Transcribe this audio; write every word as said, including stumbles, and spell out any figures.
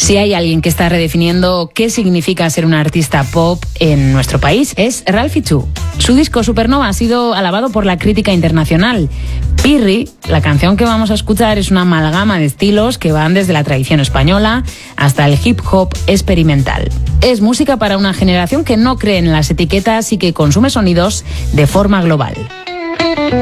Si hay alguien que está redefiniendo qué significa ser un artista pop en nuestro país, es Ralphie two. Su disco Supernova ha sido alabado por la crítica internacional. Pirri, la canción que vamos a escuchar, es una amalgama de estilos que van desde la tradición española hasta el hip hop experimental. Es música para una generación que no cree en las etiquetas y que consume sonidos de forma global.